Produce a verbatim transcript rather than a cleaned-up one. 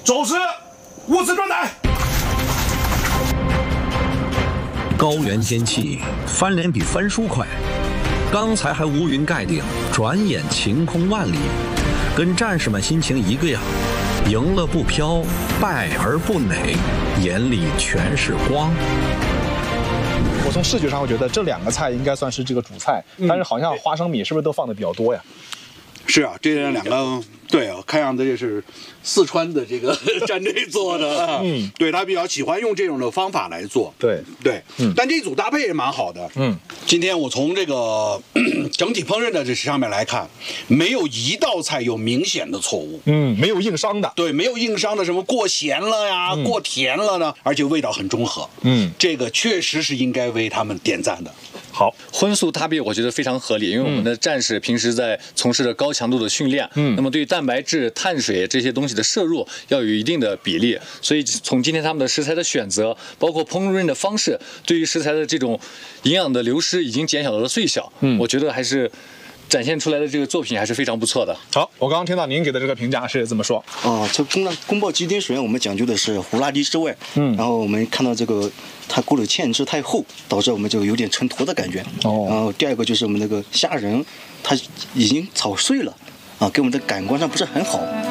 周师，物资转载。 高原天气，翻脸比翻书快。刚才还乌云盖顶，转眼晴空万里，跟战士们心情一个样。赢了不飘，败而不馁，眼里全是光。 我从视觉上会觉得这两个菜应该算是这个主菜，嗯、但是好像花生米是不是都放的比较多呀？ 是啊，这两个对啊，看样子这是四川的这个战队做的，嗯，对他比较喜欢用这种的方法来做， 对对，嗯，但这组搭配也蛮好的，嗯，今天我从这个整体烹饪的这上面来看，没有一道菜有明显的错误， 嗯，没有硬伤的， 对，没有硬伤的，什么过咸了呀，嗯、过甜了呢，而且味道很中和，嗯，这个确实是应该为他们点赞的。 好， 荤素搭配我觉得非常合理，因为我们的战士平时在从事着高强度的训练，嗯，那么对于蛋白质、碳水这些东西的摄入要有一定的比例，所以从今天他们的食材的选择，包括烹饪的方式，对于食材的这种营养的流失已经减小到了最小，嗯，我觉得还是展现出来的这个作品还是非常不错的。 好，我刚刚听到您给的这个评价是这么说。 啊，这宫宫爆鸡丁水我们讲究的是胡辣的之外，嗯，然后我们看到这个它锅里芡汁太厚，导致我们就有点成坨的感觉。哦，然后第二个就是我们那个虾仁，它已经炒碎了，啊，给我们的感官上不是很好。